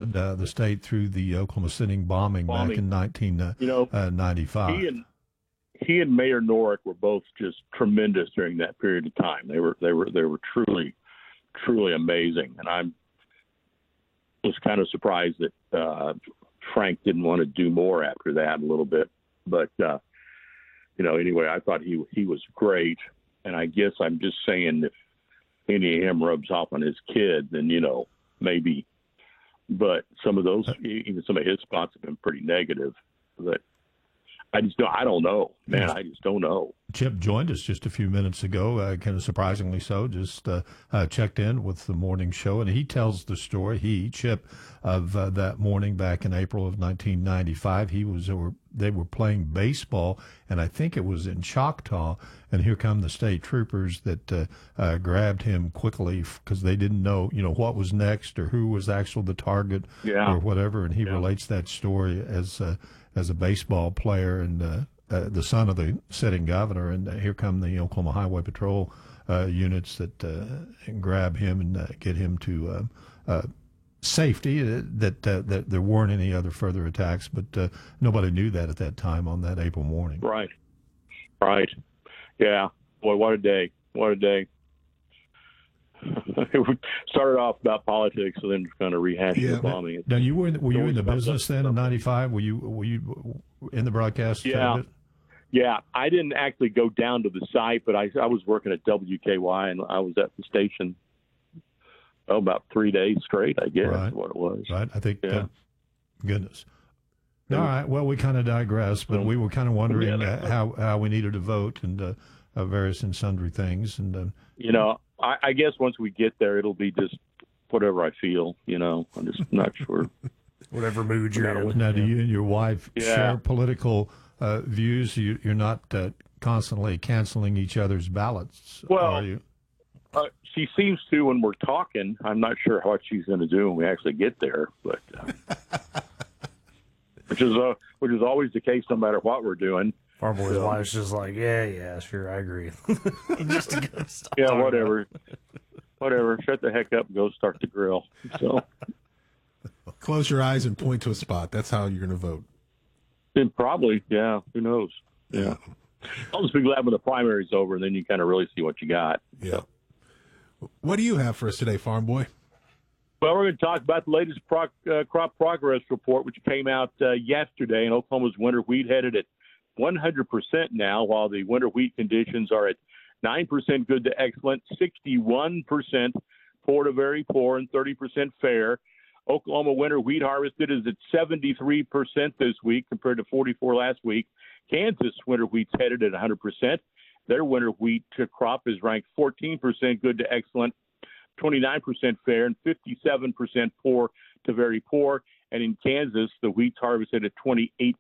led the state through the Oklahoma City bombing back in 1995. He and Mayor Norick were both just tremendous during that period of time. They were truly amazing, and I was kind of surprised that Frank didn't want to do more after that a little bit. But anyway, I thought he was great, and I guess I'm just saying if any of him rubs off on his kid, then maybe. But some of his spots have been pretty negative. But I don't know, man. I just don't know. Chip joined us just a few minutes ago, kind of surprisingly so, just checked in with the morning show, and he tells the story, Chip, of that morning back in April of 1995. They were playing baseball, and I think it was in Choctaw, and here come the state troopers that grabbed him quickly because they didn't know, what was next or who was actually the target or whatever, and he relates that story as a baseball player and the son of the sitting governor, and here come the Oklahoma Highway Patrol units that grab him and get him to safety. That there weren't any other further attacks, but nobody knew that at that time on that April morning. Right. Yeah. Boy, what a day! What a day! It started off about politics, and then kind of rehashed the bombing. Now, were you in the business then in '95? Were you in the broadcast? Yeah. I didn't actually go down to the site, but I was working at WKY, and I was at the station about 3 days straight. I guess is what it was. Right. I think. Goodness. All right. Well, we kind of digress, but we were kind of wondering how we needed to vote and various and sundry things, and I guess once we get there, it'll be just whatever I feel. I'm just not sure. Whatever mood you're in. Now, do you and your wife share political views? You're not constantly canceling each other's ballots, are you? She seems to when we're talking. I'm not sure what she's going to do when we actually get there, but which is always the case no matter what we're doing. Our boy's wife's just like, yeah, sure, I agree. Just to go stop. Yeah, whatever. Shut the heck up and go start the grill. So, close your eyes and point to a spot. That's how you're going to vote. Then probably, yeah. Who knows? Yeah. I'll just be glad when the primary's over, and then you kind of really see what you got. Yeah. What do you have for us today, Farm Boy? Well, we're going to talk about the latest crop progress report, which came out yesterday, and Oklahoma's winter wheat headed at 100% now, while the winter wheat conditions are at 9% good to excellent, 61% poor to very poor, and 30% fair. Oklahoma winter wheat harvested is at 73% this week compared to 44% last week. Kansas winter wheat's headed at 100%. Their winter wheat crop is ranked 14% good to excellent, 29% fair, and 57% poor to very poor. And in Kansas, the wheat's harvested at 28%.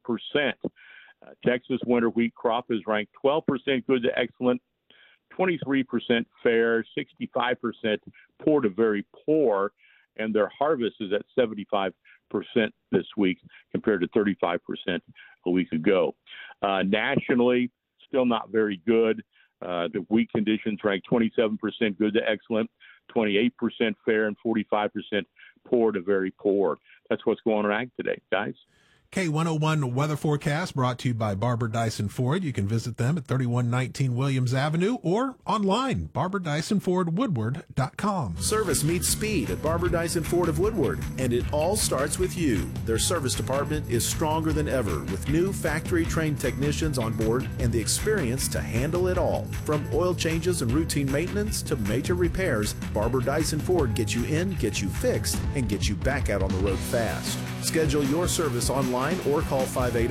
Texas winter wheat crop is ranked 12% good to excellent, 23% fair, 65% poor to very poor, and their harvest is at 75% this week compared to 35% a week ago. Nationally, still not very good. The wheat conditions rank 27% good to excellent, 28% fair, and 45% poor to very poor. That's what's going on ag today, guys. K101 weather forecast brought to you by Barber Dyson Ford. You can visit them at 3119 Williams Avenue or online, barberdysonfordwoodward.com. Service meets speed at Barber Dyson Ford of Woodward, and it all starts with you. Their service department is stronger than ever with new factory-trained technicians on board and the experience to handle it all. From oil changes and routine maintenance to major repairs, Barber Dyson Ford gets you in, gets you fixed, and gets you back out on the road fast. Schedule your service online or call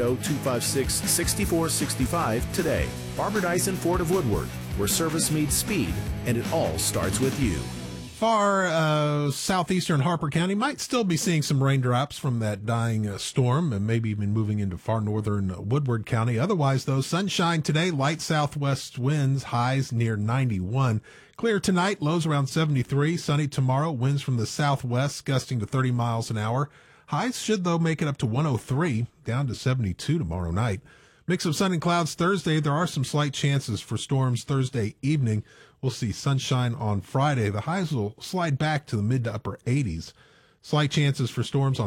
580-256-6465 today. Barber Dyson Ford of Woodward, where service meets speed, and it all starts with you. Far southeastern Harper County might still be seeing some raindrops from that dying storm and maybe even moving into far northern Woodward County. Otherwise, though, sunshine today, light southwest winds, highs near 91. Clear tonight, lows around 73. Sunny tomorrow, winds from the southwest gusting to 30 miles an hour. Highs should, though, make it up to 103, down to 72 tomorrow night. Mix of sun and clouds Thursday. There are some slight chances for storms Thursday evening. We'll see sunshine on Friday. The highs will slide back to the mid to upper 80s. Slight chances for storms on